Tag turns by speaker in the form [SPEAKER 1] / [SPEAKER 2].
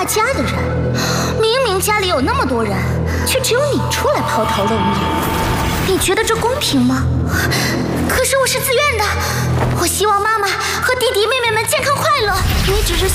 [SPEAKER 1] 家的人，明明家里有那么多人，却只有你出来抛头露面，你觉得这公平吗？可是我是自愿的，我